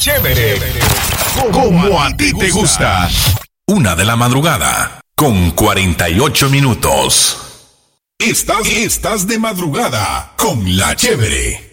Chévere. Como a ti te gusta. 1:00 con 48 minutos. Estás de madrugada con La Chévere.